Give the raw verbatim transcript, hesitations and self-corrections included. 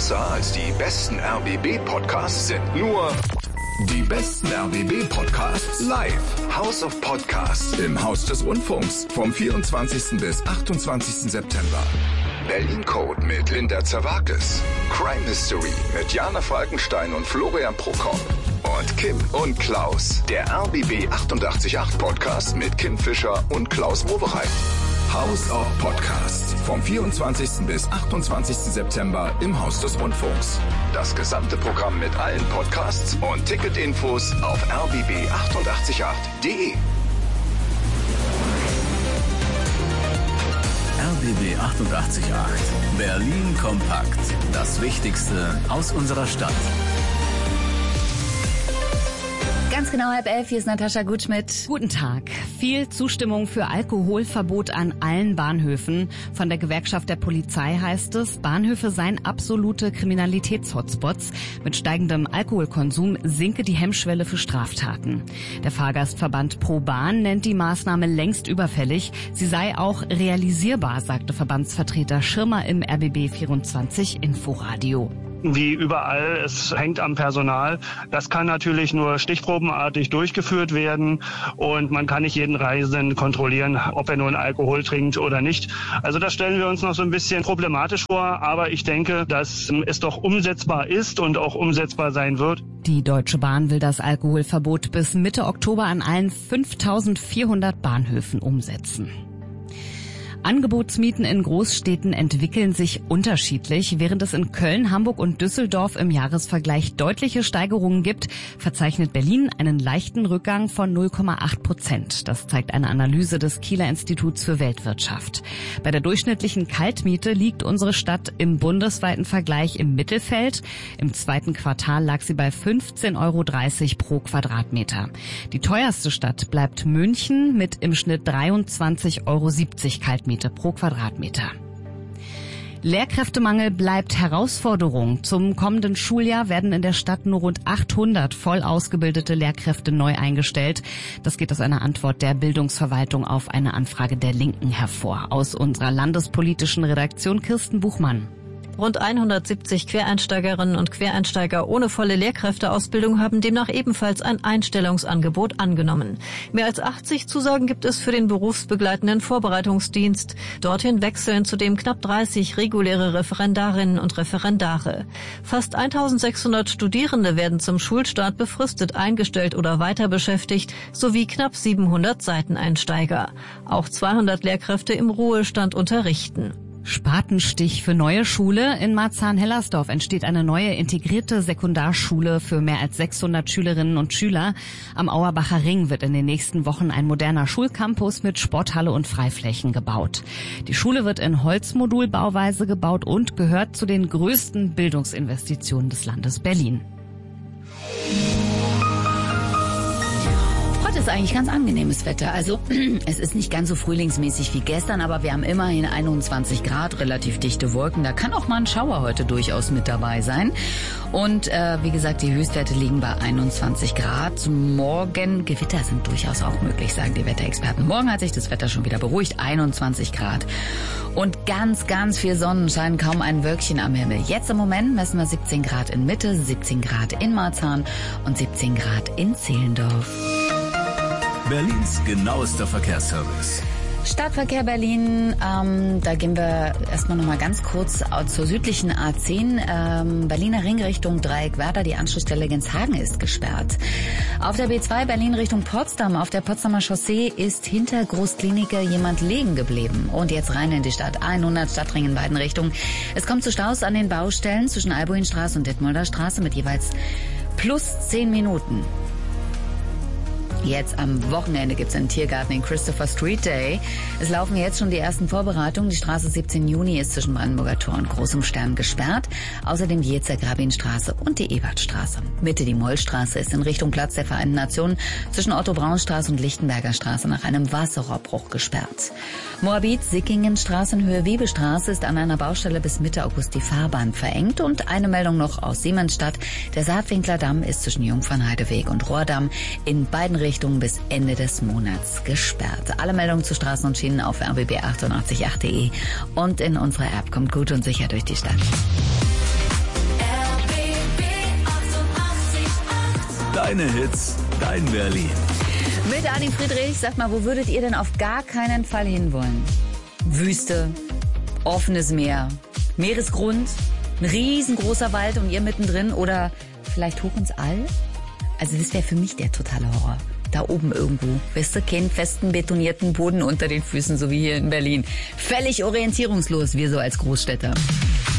Besser als die besten R B B-Podcasts sind nur die besten R B B-Podcasts live. House of Podcasts im Haus des Rundfunks vom vierundzwanzigsten bis achtundzwanzigsten September. Berlin Code mit Linda Zerwakis. Crime Mystery mit Jana Falkenstein und Florian Prokop. Und Kim und Klaus, der R B B achtundachtzig Komma acht Podcast mit Kim Fischer und Klaus Wowereit. House of Podcasts vom vierundzwanzigsten bis achtundzwanzigsten September im Haus des Rundfunks. Das gesamte Programm mit allen Podcasts und Ticketinfos auf r b b achtundachtzig Komma acht punkt de. R B B achtundachtzig Komma acht. Berlin kompakt. Das Wichtigste aus unserer Stadt. Ganz genau halb elf, hier ist Natascha Gutschmidt. Guten Tag. Viel Zustimmung für Alkoholverbot an allen Bahnhöfen. Von der Gewerkschaft der Polizei heißt es, Bahnhöfe seien absolute Kriminalitätshotspots. Mit steigendem Alkoholkonsum sinke die Hemmschwelle für Straftaten. Der Fahrgastverband Pro Bahn nennt die Maßnahme längst überfällig. Sie sei auch realisierbar, sagte Verbandsvertreter Schirmer im R B B vierundzwanzig Inforadio. Wie überall, es hängt am Personal. Das kann natürlich nur stichprobenartig durchgeführt werden und man kann nicht jeden Reisenden kontrollieren, ob er nun Alkohol trinkt oder nicht. Also das stellen wir uns noch so ein bisschen problematisch vor, aber ich denke, dass es doch umsetzbar ist und auch umsetzbar sein wird. Die Deutsche Bahn will das Alkoholverbot bis Mitte Oktober an allen fünftausendvierhundert Bahnhöfen umsetzen. Angebotsmieten in Großstädten entwickeln sich unterschiedlich. Während es in Köln, Hamburg und Düsseldorf im Jahresvergleich deutliche Steigerungen gibt, verzeichnet Berlin einen leichten Rückgang von null Komma acht Prozent. Das zeigt eine Analyse des Kieler Instituts für Weltwirtschaft. Bei der durchschnittlichen Kaltmiete liegt unsere Stadt im bundesweiten Vergleich im Mittelfeld. Im zweiten Quartal lag sie bei fünfzehn Euro dreißig pro Quadratmeter. Die teuerste Stadt bleibt München mit im Schnitt dreiundzwanzig Euro siebzig Kaltmiete pro Quadratmeter. Lehrkräftemangel bleibt Herausforderung. Zum kommenden Schuljahr werden in der Stadt nur rund achthundert voll ausgebildete Lehrkräfte neu eingestellt. Das geht aus einer Antwort der Bildungsverwaltung auf eine Anfrage der Linken hervor. Aus unserer landespolitischen Redaktion Kirsten Buchmann. Rund hundertsiebzig Quereinsteigerinnen und Quereinsteiger ohne volle Lehrkräfteausbildung haben demnach ebenfalls ein Einstellungsangebot angenommen. Mehr als achtzig Zusagen gibt es für den berufsbegleitenden Vorbereitungsdienst. Dorthin wechseln zudem knapp dreißig reguläre Referendarinnen und Referendare. Fast eintausendsechshundert Studierende werden zum Schulstart befristet eingestellt oder weiter beschäftigt, sowie knapp siebenhundert Seiteneinsteiger. Auch zweihundert Lehrkräfte im Ruhestand unterrichten. Spatenstich für neue Schule. In Marzahn-Hellersdorf entsteht eine neue integrierte Sekundarschule für mehr als sechshundert Schülerinnen und Schüler. Am Auerbacher Ring wird in den nächsten Wochen ein moderner Schulcampus mit Sporthalle und Freiflächen gebaut. Die Schule wird in Holzmodulbauweise gebaut und gehört zu den größten Bildungsinvestitionen des Landes Berlin. Heute ist eigentlich ganz angenehmes Wetter. Also es ist nicht ganz so frühlingsmäßig wie gestern, aber wir haben immerhin einundzwanzig Grad, relativ dichte Wolken. Da kann auch mal ein Schauer heute durchaus mit dabei sein. Und äh, wie gesagt, die Höchstwerte liegen bei einundzwanzig Grad. Morgen, Gewitter sind durchaus auch möglich, sagen die Wetterexperten. Morgen hat sich das Wetter schon wieder beruhigt, einundzwanzig Grad. Und ganz, ganz viel Sonnenschein, kaum ein Wölkchen am Himmel. Jetzt im Moment messen wir siebzehn Grad in Mitte, siebzehn Grad in Marzahn und siebzehn Grad in Zehlendorf. Berlins genauester Verkehrsservice. Stadtverkehr Berlin, ähm, da gehen wir erstmal nochmal ganz kurz zur südlichen A zehn. Ähm, Berliner Ring Richtung Dreieck Werder, die Anschlussstelle Genshagen ist gesperrt. Auf der B zwei Berlin Richtung Potsdam, auf der Potsdamer Chaussee ist hinter Großklinike jemand liegen geblieben. Und jetzt rein in die Stadt, hundert Stadtring in beiden Richtungen. Es kommt zu Staus an den Baustellen zwischen Albuinstraße und Detmolder Straße mit jeweils plus zehn Minuten. Jetzt am Wochenende gibt's einen Tiergarten in Christopher Street Day. Es laufen jetzt schon die ersten Vorbereitungen. Die Straße siebzehnten Juni ist zwischen Brandenburger Tor und Großem Stern gesperrt. Außerdem die Jezer-Grabin-Straße und die Ebertstraße. Mitte die Mollstraße ist in Richtung Platz der Vereinten Nationen zwischen Otto-Braun-Straße und Lichtenberger Straße nach einem Wasserrohrbruch gesperrt. Moabit-Sickingenstraße in Höhe Webestraße ist an einer Baustelle bis Mitte August die Fahrbahn verengt. Und eine Meldung noch aus Siemensstadt. Der Saatwinkler Damm ist zwischen Jungfernheideweg und Rohrdamm in beiden Richtungen bis Ende des Monats gesperrt. Alle Meldungen zu Straßen und Schienen auf r b b achtundachtzig Komma acht punkt de und in unserer App. Kommt gut und sicher durch die Stadt. Deine Hits, dein Berlin. Mit Adi Friedrich, sagt mal, wo würdet ihr denn auf gar keinen Fall hinwollen? Wüste, offenes Meer, Meeresgrund, ein riesengroßer Wald und ihr mittendrin oder vielleicht hoch ins All? Also das wäre für mich der totale Horror. Da oben irgendwo, weißt du, keinen festen betonierten Boden unter den Füßen, so wie hier in Berlin. Völlig orientierungslos, wir so als Großstädter.